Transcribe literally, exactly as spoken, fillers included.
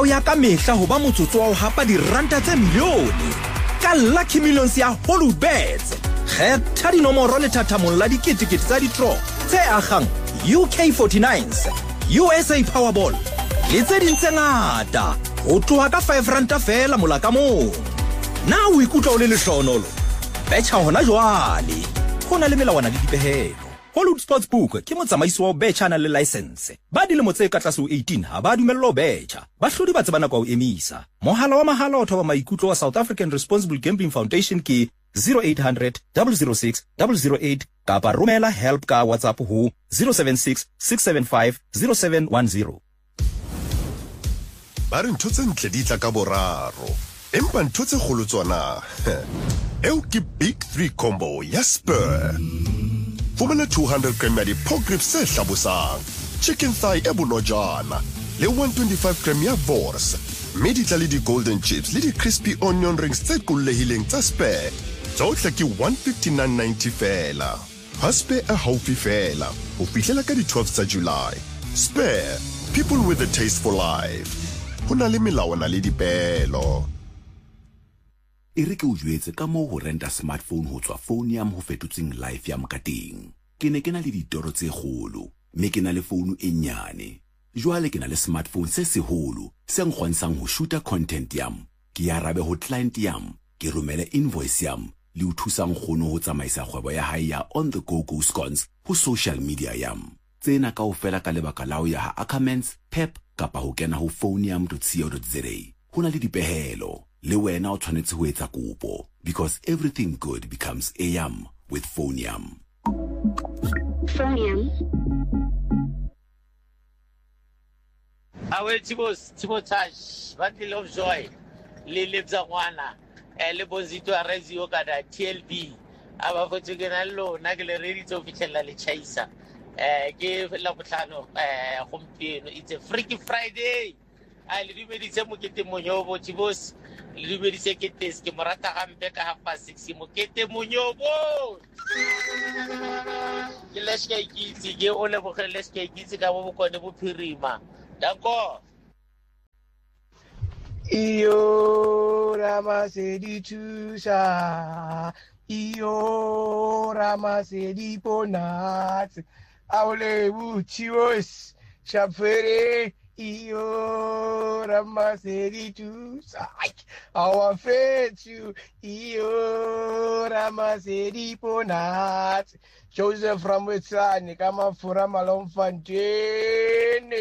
ya ka mehla ho ba motsotso wa ho hapa diranta tse milione ka Lucky Millions ya Hollywoodbets. Kgetha dinomoro le thathamong la diketekete tsa ditro tse agang U K forty-nines, U S A Powerball le tse ding tse ngata ho tloha ka five ranta fela mola ka mong. Na o ikutlwa o le lehlohonolo? Betcha hona jwale. Ho na le melawana le dipehelo. Hollywood Sportsbook ke motsamaisi wa betcha na le license. Ba dilemo tse ka tlase ho eighteen ha ba dumellwa betcha. Bahlodi ba tsebana kwa ho emisa. Mohala wa mahala o thoba maikutlo wa South African Responsible Gambling Foundation ke zero eight hundred, double oh six, double oh eight kapa romela help ka WhatsApp ho zero seven six, six seven five, zero seven one zero. Ba re ntho tse ntle di tla ka boraro. Empa ntho tse kgolo tsona. Eo ke Big Three Combo ya Spur. Fumana two hundred gram ya di-pork ribs se hlabosang, chicken thigh e bonojana, le one twenty-five gram ya Vors. Mme di tla le di-golden chips le di-crispy onion rings tse qollehileng tsa Spur. Tsohle ke one fifty-nine ninety fela. Ha Spur e haufi fela, ho fihlela ka di-twelve tsa July. Spur, people with a taste for life. Ho na le melawana le dipehelo. E re ke o jwetse ka moo ho renta smartphone ho tswa phone ya mo ho fetotseng life ya mokateng. Ke ne ke na le ditoro tse kgolo, mme ke na le phone e nyane. Jwale ke na le smartphone se seholo, se nkgontshang ho shoota content yam. Ke arabe ho client yam, ke romele invoice yam, le ho thusa nkgono ho tsamaisa kgwebo ya hae ya on the go go scones ho social media yam. Tsena kaofela ka lebaka la ho ya ha Ackermans, Pep kapa ho kena ho phoneyam dot co dot za. Ho na le dipehelo. Le wena o tshwanetse ho etsa kopo, because everything good becomes a yum with Phoneyam. Phoneyam. Awe Tibos, Timotash, bundle of joy, le lebza ngwana, eh le bonzito a rezi o kada T L B. Aba fotse ke na lo na ke le ready to fitlhela le chaisa. Eh ke la botlhano eh gompieno, it's a Freaky Friday. A le dumeditse mokete monyobo Tibos. Le dumeditse ke tes ke morata gampe ka half past six mokete monyobo. Ke leshke ikitse ke o le bogele leshke ikitse ka bo bokone bophirima. Danko. Iyo Ramasedi Tusa, Iyo Ramasedi Ponat, Aule Uchios, Chapere, Iyo Ramasedi Tusa, our faith you, Iyo Ramasedi Ponat, Joseph from Wetsani, come up for Ramalon Fontaine.